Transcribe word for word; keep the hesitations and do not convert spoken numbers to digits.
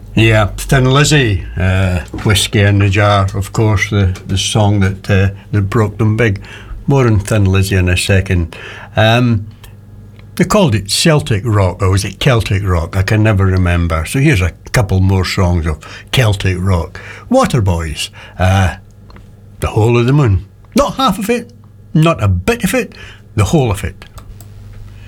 Yeah, Thin Lizzy, uh, Whiskey in the Jar, of course, the, the song that uh, that broke them big. More on Thin Lizzy in a second. Um, they called it Celtic rock, or was it Celtic rock? I can never remember. So here's a couple more songs of Celtic rock. Waterboys, uh, The Whole of the Moon. Not half of it, not a bit of it, the whole of it.